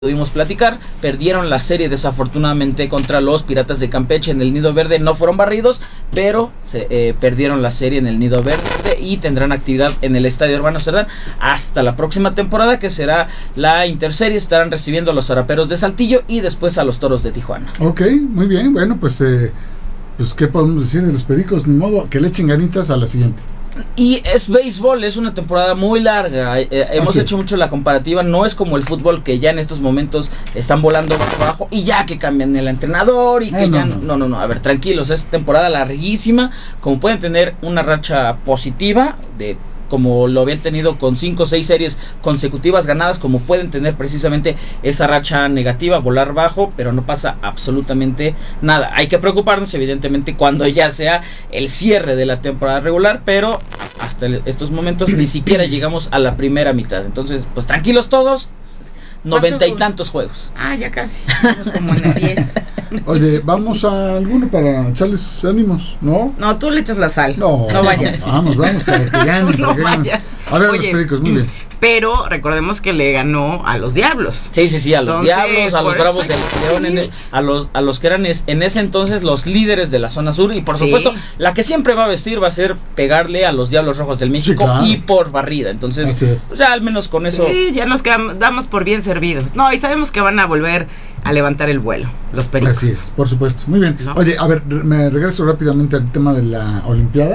pudimos platicar, perdieron la serie desafortunadamente contra los Piratas de Campeche en el Nido Verde, no fueron barridos, pero perdieron la serie en el Nido Verde y tendrán actividad en el Estadio Urbano Cerdán hasta la próxima temporada, que será la interserie. Estarán recibiendo a los Zaraperos de Saltillo y después a los Toros de Tijuana. Ok, muy bien, bueno, pues ¿qué podemos decir de los Pericos? Ni modo, que le echen ganitas a la siguiente. Y es béisbol, es una temporada muy larga. Hemos hecho mucho la comparativa. No es como el fútbol, que ya en estos momentos están volando abajo y ya que cambian el entrenador y que no. A ver, tranquilos, es temporada larguísima. Como pueden tener una racha positiva como lo habían tenido con 5 o 6 series consecutivas ganadas, como pueden tener precisamente esa racha negativa, volar bajo, pero no pasa absolutamente nada. Hay que preocuparnos evidentemente cuando ya sea el cierre de la temporada regular, pero hasta estos momentos ni siquiera llegamos a la primera mitad. Entonces, pues tranquilos todos, 90 y tantos juegos. Ya casi, estamos como en el 10. Oye, vamos a alguno para echarles ánimos, ¿no? No, tú le echas la sal. No vayas. Vamos, para que ganen. No vayas. A ver, los Pericos, muy bien. Pero recordemos que le ganó a los Diablos. Sí, a los Diablos, a los Bravos del León, a los que eran en ese entonces los líderes de la zona sur. Y por supuesto, la que siempre va a vestir va a ser pegarle a los Diablos Rojos del México, claro, y por barrida. Entonces, pues ya al menos con eso. Sí, ya nos damos por bien servidos. No, y sabemos que van a volver a levantar el vuelo, los Pericos. Así es, por supuesto. Muy bien. ¿No? Oye, a ver, me regreso rápidamente al tema de la Olimpiada.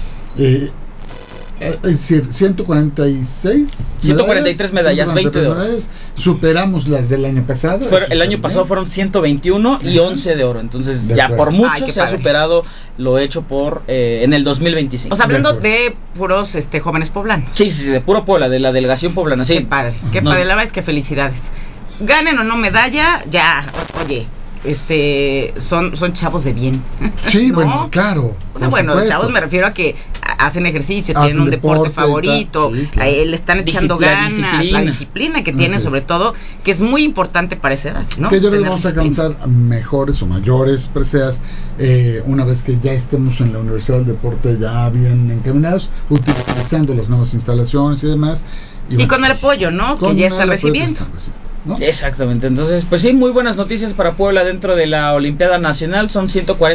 Es decir, 143 medallas, 20 de oro. Superamos las del año pasado. El año pasado fueron 121 y 11 de oro. Entonces ya por mucho se ha superado lo hecho en el 2025. O sea, hablando de puros jóvenes poblanos. Sí, de puro Puebla, de la delegación poblana. Sí. Qué padre, la verdad es que felicidades. Ganen o no medalla, ya, oye, son chavos de bien. Sí, ¿no? bueno, claro. O sea, bueno, chavos me refiero a que hacen ejercicio, tienen un deporte favorito, sí, claro, le están echando ganas, la disciplina que tienen, sobre todo, que es muy importante para esa edad, ¿no? Que yo creo que vamos a alcanzar mejores o mayores preseas una vez que ya estemos en la Universidad del Deporte ya bien encaminados, utilizando las nuevas instalaciones y demás. Y con el apoyo, ¿no? Que ya está recibiendo. ¿no? Exactamente, entonces pues sí, muy buenas noticias para Puebla dentro de la Olimpiada Nacional. Son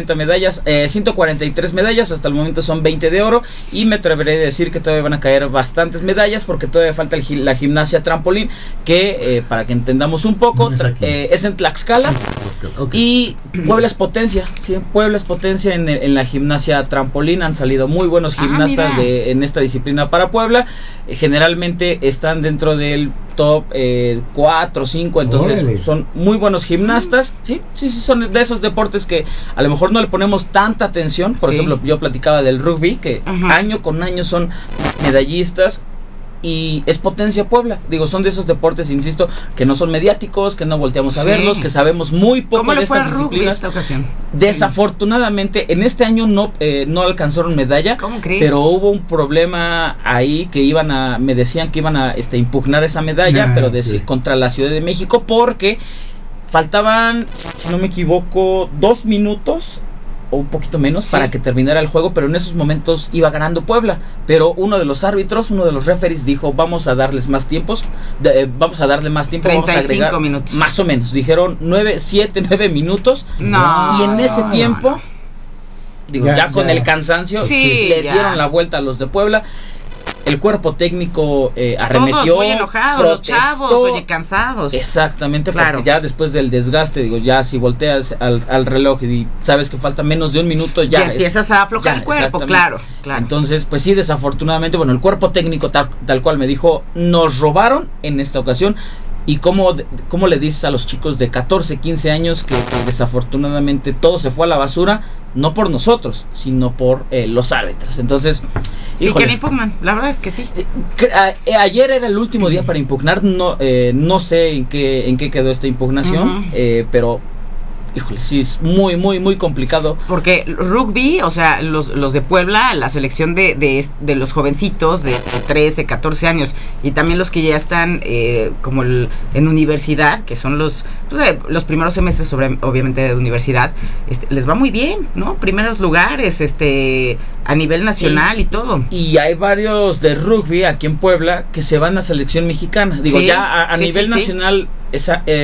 143 medallas, hasta el momento son 20 de oro, y me atreveré a decir que todavía van a caer bastantes medallas, porque todavía falta la gimnasia trampolín, que para que entendamos un poco, es en Tlaxcala, okay. Y Puebla es potencia, sí, Puebla es potencia en la gimnasia trampolín. Han salido muy buenos gimnastas en esta disciplina para Puebla. Generalmente están dentro del top 4 o 5, entonces son muy buenos gimnastas. Sí, son de esos deportes que a lo mejor no le ponemos tanta atención. Por ejemplo, yo platicaba del rugby, que año con año son medallistas, y es potencia Puebla. Digo, son de esos deportes, insisto, que no son mediáticos, que no volteamos a verlos, que sabemos muy poco de estas disciplinas. Esta ocasión? Desafortunadamente, en este año no alcanzaron medalla. ¿Cómo crees? Pero hubo un problema ahí, que me decían que iban a impugnar esa medalla, pero contra la Ciudad de México, porque faltaban, si no me equivoco, 2 minutos o un poquito menos para que terminara el juego, pero en esos momentos iba ganando Puebla, pero uno de los árbitros, uno de los referees dijo, vamos a darles más tiempo, vamos a agregar minutos. Más o menos, dijeron 9 minutos, y en ese tiempo, ya con el cansancio, le dieron la vuelta a los de Puebla. El cuerpo técnico arremetió, todos muy enojados, protestó, los chavos, cansados. Exactamente, porque ya después del desgaste, ya si volteas al reloj y sabes que falta menos de un minuto, ya empiezas a aflojar el cuerpo, claro. Entonces, pues sí, desafortunadamente, el cuerpo técnico tal cual me dijo, nos robaron en esta ocasión. ¿Y cómo le dices a los chicos de 14, 15 años que desafortunadamente todo se fue a la basura? No por nosotros, sino por los árbitros. Entonces, sí, que le impugnan, la verdad es que sí. Ayer era el último día para impugnar, no sé en qué quedó esta impugnación, pero híjole, sí es muy, muy, muy complicado. Porque rugby, o sea, los de Puebla, la selección de los jovencitos de 13, 14 años, y también los que ya están como en universidad, que son los primeros semestres, obviamente, de universidad, les va muy bien, ¿no? Primeros lugares, a nivel nacional y todo. Y hay varios de rugby aquí en Puebla que se van a selección mexicana. Digo, ya a nivel nacional,